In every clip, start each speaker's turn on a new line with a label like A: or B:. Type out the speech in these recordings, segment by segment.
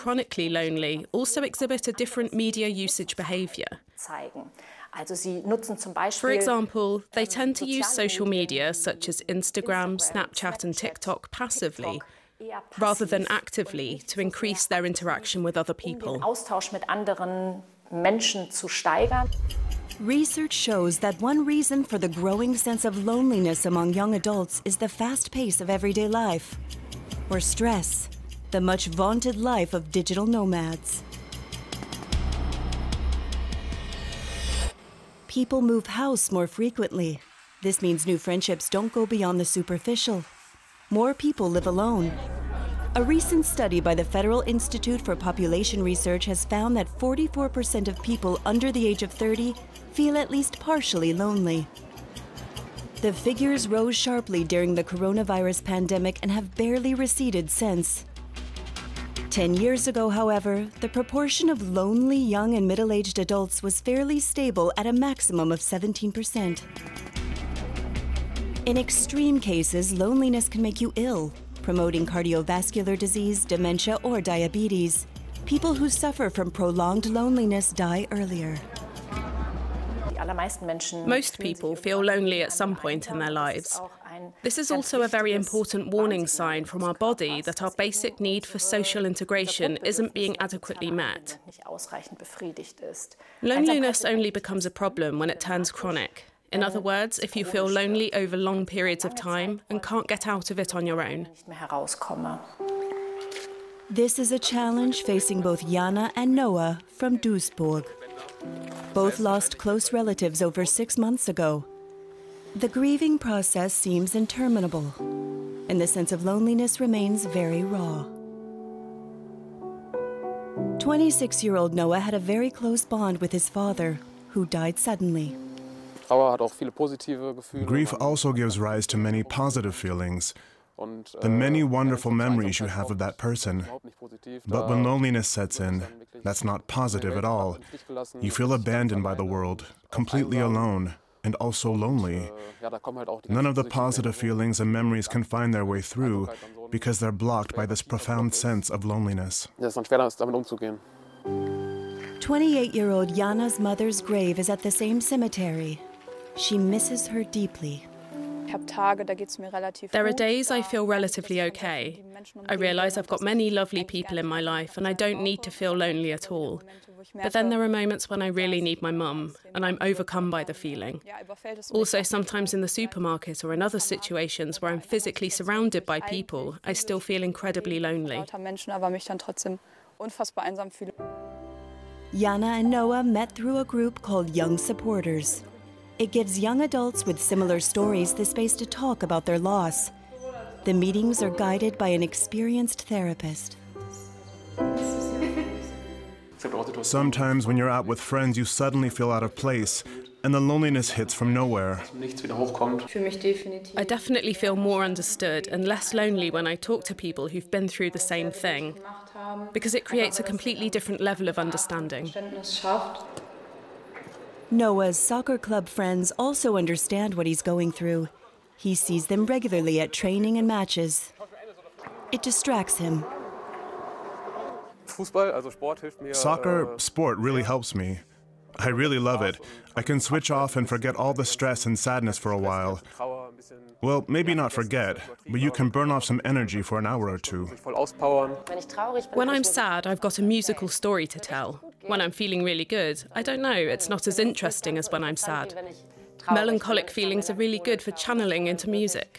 A: chronically lonely also exhibit a different media usage behaviour. For example, they tend to use social media such as Instagram, Snapchat and TikTok passively, rather than actively, to increase their interaction with other people.
B: Research shows that one reason for the growing sense of loneliness among young adults is the fast pace of everyday life, or stress, the much vaunted life of digital nomads. People move house more frequently. This means new friendships don't go beyond the superficial. More people live alone. A recent study by the Federal Institute for Population Research has found that 44% of people under the age of 30 feel at least partially lonely. The figures rose sharply during the coronavirus pandemic and have barely receded since. 10 years ago, however, the proportion of lonely young and middle-aged adults was fairly stable at a maximum of 17%. In extreme cases, loneliness can make you ill, promoting cardiovascular disease, dementia, or diabetes. People who suffer from prolonged loneliness die earlier.
A: Most people feel lonely at some point in their lives. This is also a very important warning sign from our body that our basic need for social integration isn't being adequately met. Loneliness only becomes a problem when it turns chronic. In other words, if you feel lonely over long periods of time and can't get out of it on your own.
B: This is a challenge facing both Jana and Noah from Duisburg. Both lost close relatives over 6 months ago. The grieving process seems interminable, and the sense of loneliness remains very raw. 26-year-old Noah had a very close bond with his father, who died suddenly.
C: Grief also gives rise to many positive feelings, the many wonderful memories you have of that person. But when loneliness sets in, that's not positive at all. You feel abandoned by the world, completely alone, and also lonely. None of the positive feelings and memories can find their way through because they're blocked by this profound sense of loneliness.
B: 28-year-old Jana's mother's grave is at the same cemetery. She misses her deeply.
A: There are days I feel relatively okay. I realise I've got many lovely people in my life and I don't need to feel lonely at all. But then there are moments when I really need my mum and I'm overcome by the feeling. Also, sometimes in the supermarket or in other situations where I'm physically surrounded by people, I still feel incredibly lonely.
B: Jana and Noah met through a group called Young Supporters. It gives young adults with similar stories the space to talk about their loss. The meetings are guided by an experienced therapist.
C: Sometimes when you're out with friends, you suddenly feel out of place, and the loneliness hits from nowhere.
A: I definitely feel more understood and less lonely when I talk to people who've been through the same thing, because it creates a completely different level of understanding.
B: Noah's soccer club friends also understand what he's going through. He sees them regularly at training and matches. It distracts him.
C: Soccer, sport really helps me. I really love it. I can switch off and forget all the stress and sadness for a while. Well, maybe not forget, but you can burn off some energy for an hour or two.
A: When I'm sad, I've got a musical story to tell. When I'm feeling really good, I don't know, it's not as interesting as when I'm sad. Melancholic feelings are really good for channeling into music.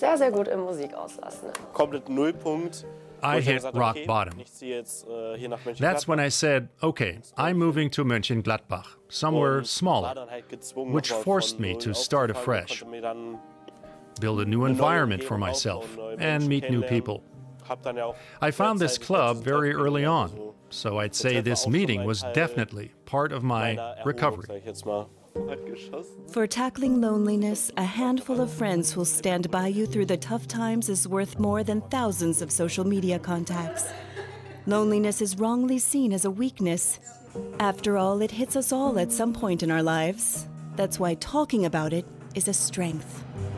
D: I hit rock bottom. That's when I said, okay, I'm moving to Mönchengladbach, somewhere smaller, which forced me to start afresh, build a new environment for myself, and meet new people. I found this club very early on, so I'd say this meeting was definitely part of my recovery.
B: For tackling loneliness, a handful of friends who'll stand by you through the tough times is worth more than thousands of social media contacts. Loneliness is wrongly seen as a weakness. After all, it hits us all at some point in our lives. That's why talking about it is a strength.